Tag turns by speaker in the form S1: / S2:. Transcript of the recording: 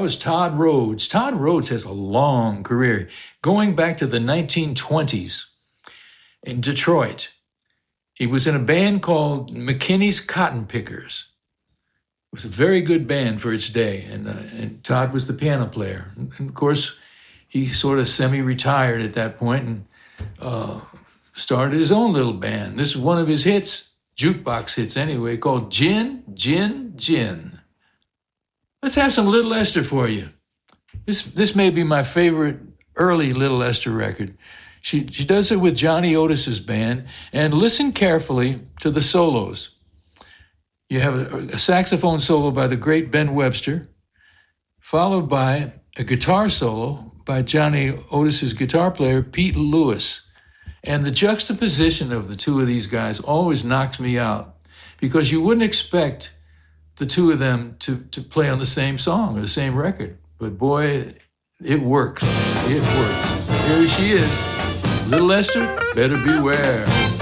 S1: was Todd Rhodes. Todd Rhodes has a long career, going back to the 1920s in Detroit. He was in a band called McKinney's Cotton Pickers. It was a very good band for its day, and Todd was the piano player. And of course, he sort of semi-retired at that point and started his own little band. This is one of his hits, jukebox hits anyway, called Gin, Gin, Gin. Let's have some Little Esther for you. This may be my favorite early Little Esther record. She does it with Johnny Otis's band, and listen carefully to the solos. You have a saxophone solo by the great Ben Webster, followed by a guitar solo by Johnny Otis's guitar player, Pete Lewis. And the juxtaposition of the two of these guys always knocks me out, because you wouldn't expect the two of them to play on the same song or the same record. But boy, it works. It works. Here she is. Little Esther, better beware.